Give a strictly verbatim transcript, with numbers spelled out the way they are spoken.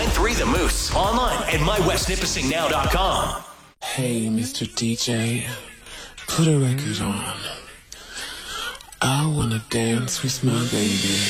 nine three The Moose. Online at my west nipissing now dot com. Hey, Mister D J, put a record on. I wanna dance with my baby.